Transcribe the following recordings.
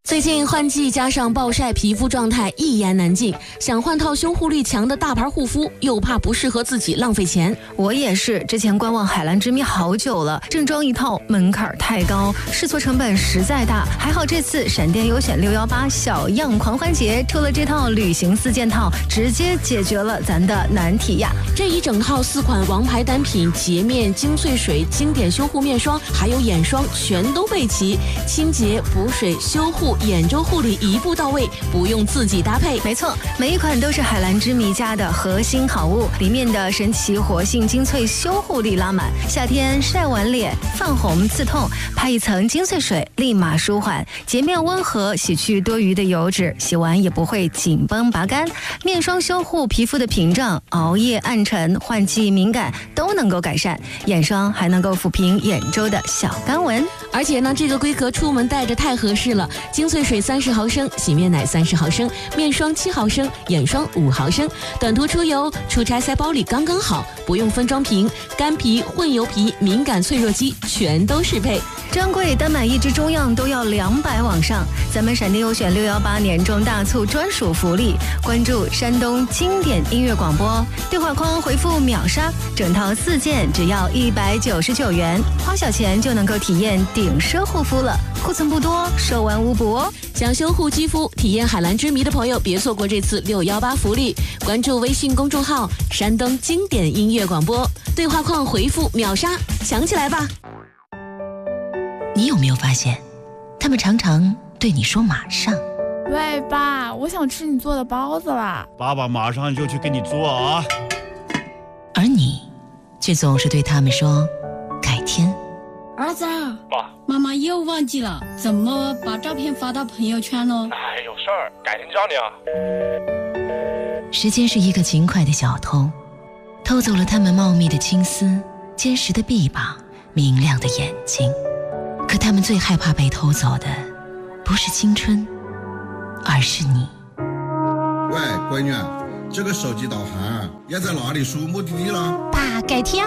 最近换季加上暴晒，皮肤状态一言难尽。想换套修护力强的大牌护肤，又怕不适合自己浪费钱。 我也是，之前观望海蓝之谜好久了，正装一套门槛太高，试错成本实在大。还好这次闪电优选618小样狂欢节出了这套旅行4件套，直接解决了咱的难题呀！ 这一整套4款王牌单品，洁面、精粹水、经典修护面霜，还有眼霜，全都备齐，清洁、补水、修护、眼周护理一步到位，不用自己搭配。 没错，每一款都是海蓝之谜家的核心好物，里面的神奇活性精粹修护力拉满，夏天晒完脸泛红刺痛，拍一层精粹水立马舒缓，洁面温和，洗去多余的油脂，洗完也不会紧绷拔干。面霜修护皮肤的屏障，熬夜暗沉、换季敏感都能够改善，眼霜还能够抚平眼周的小干纹。 而且呢，这个规格出门带着太合适了，精粹水30毫升，洗面奶30毫升，面霜7毫升，眼霜5毫升，短途出游出差塞包里刚刚好，不用分装瓶，干皮、混油皮、敏感脆弱肌全都适配。 专柜单买1支中样都要200往上，咱们闪电优选618年中大促专属福利，关注山东经典音乐广播，对话框回复秒杀，整套4件只要199元，花小钱就能够体验顶奢护肤了，库存不多，售完无补哦。 想修护肌肤、体验海蓝之谜的朋友，别错过这次618福利，关注微信公众号山东经典音乐广播，对话框回复秒杀，抢起来吧。 你有没有发现，他们常常对你说马上？ 喂，爸，我想吃你做的包子啦！ 爸爸马上就去给你做啊！ 而你却总是对他们说改天。 儿子， 爸， 妈妈又忘记了，怎么把照片发到朋友圈了？ 哎，有事儿，改天教你啊。 时间是一个勤快的小偷，偷走了他们茂密的青丝、坚实的臂膀、明亮的眼睛。可他们最害怕被偷走的，不是青春，而是你。 喂，闺女，这个手机导航要在哪里输目的地了？ 爸，改天，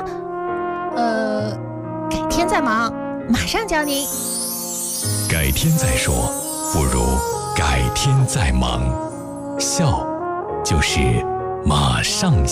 改天再忙，马上教您。 改天再说，不如改天再忙。笑，就是马上